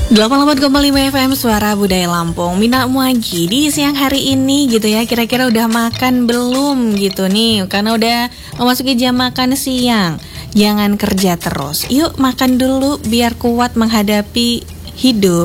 88,5 FM Suara Budaya Lampung. Mina Muaji di siang hari ini gitu ya. Kira-kira udah makan belum gitu nih? Karena udah memasuki jam makan siang. Jangan kerja terus. Yuk makan dulu biar kuat menghadapi hidup.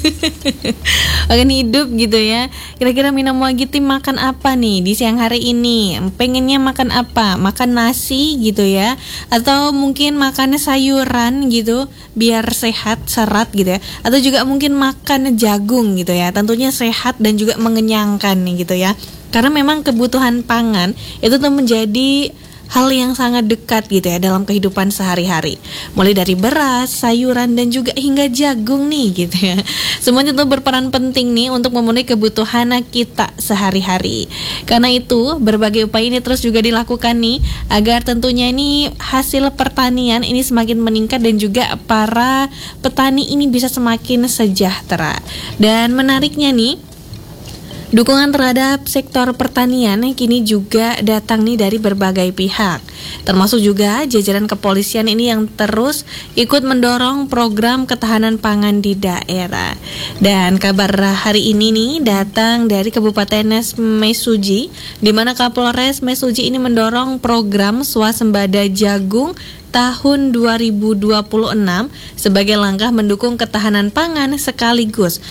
Makan hidup gitu ya. Kira-kira Mina Muagiti makan apa nih di siang hari ini? Pengennya makan apa? Makan nasi gitu ya, atau mungkin makan sayuran gitu biar sehat, serat gitu ya, atau juga mungkin makan jagung gitu ya. Tentunya sehat dan juga mengenyangkan nih gitu ya. Karena memang kebutuhan pangan itu tuh menjadi hal yang sangat dekat gitu ya dalam kehidupan sehari-hari. Mulai dari beras, sayuran, dan juga hingga jagung nih gitu ya. Semuanya itu berperan penting nih untuk memenuhi kebutuhan kita sehari-hari. Karena itu berbagai upaya ini terus juga dilakukan nih agar tentunya ini hasil pertanian ini semakin meningkat dan juga para petani ini bisa semakin sejahtera. Dan menariknya nih, dukungan terhadap sektor pertanian kini juga datang nih dari berbagai pihak, termasuk juga jajaran kepolisian ini yang terus ikut mendorong program ketahanan pangan di daerah. Dan kabar hari ini nih datang dari Kabupaten Mesuji, di mana Kapolres Mesuji ini mendorong program swasembada jagung tahun 2026 sebagai langkah mendukung ketahanan pangan sekaligus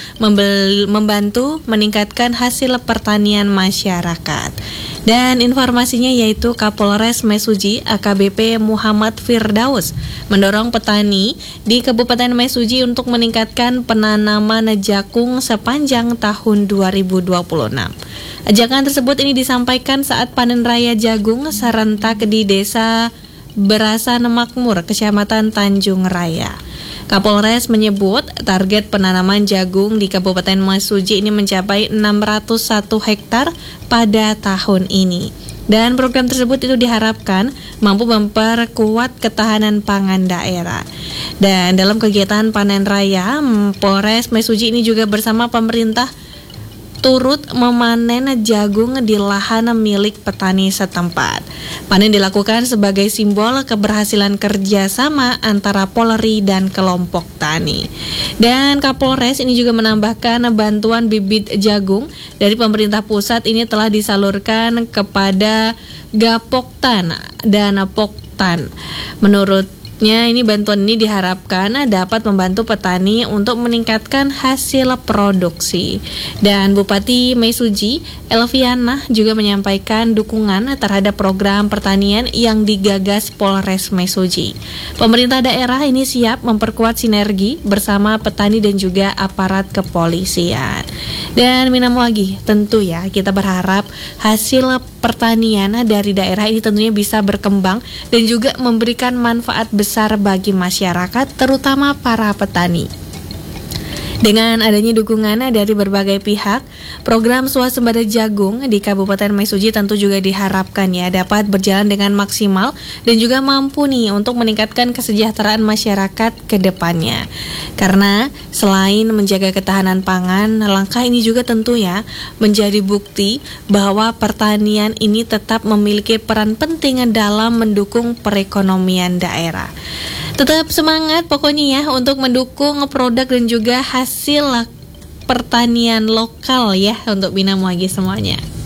membantu meningkatkan hasil pertanian masyarakat. Dan informasinya yaitu Kapolres Mesuji AKBP Muhammad Firdaus mendorong petani di Kabupaten Mesuji untuk meningkatkan penanaman jagung sepanjang tahun 2026. Ajakan tersebut ini disampaikan saat panen raya jagung serentak di Desa Berasan Makmur, Kecamatan Tanjung Raya. Kapolres menyebut target penanaman jagung di Kabupaten Mesuji ini mencapai 601 hektar pada tahun ini. Dan program tersebut itu diharapkan mampu memperkuat ketahanan pangan daerah. Dan dalam kegiatan panen raya, Polres Mesuji ini juga bersama pemerintah turut memanen jagung di lahan milik petani setempat. Panen dilakukan sebagai simbol keberhasilan kerjasama antara Polri dan kelompok tani. Dan Kapolres ini juga menambahkan bantuan bibit jagung dari pemerintah pusat ini telah disalurkan kepada Gapoktan dan Poktan. Menurutnya ini bantuan ini diharapkan dapat membantu petani untuk meningkatkan hasil produksi. Dan Bupati Mesuji Elviana juga menyampaikan dukungan terhadap program pertanian yang digagas Polres Mesuji. Pemerintah daerah ini siap memperkuat sinergi bersama petani dan juga aparat kepolisian. Dan Mina Muagi, tentu ya kita berharap hasil pertanian dari daerah ini tentunya bisa berkembang dan juga memberikan manfaat besar bagi masyarakat, terutama para petani. Dengan adanya dukungan dari berbagai pihak, program swasembada jagung di Kabupaten Mesuji tentu juga diharapkan ya dapat berjalan dengan maksimal dan juga mampu nih untuk meningkatkan kesejahteraan masyarakat ke depannya. Karena selain menjaga ketahanan pangan, langkah ini juga tentu ya menjadi bukti bahwa pertanian ini tetap memiliki peran penting dalam mendukung perekonomian daerah. Tetap semangat pokoknya ya untuk mendukung produk dan juga hasil pertanian lokal ya untuk Mina Muagi semuanya.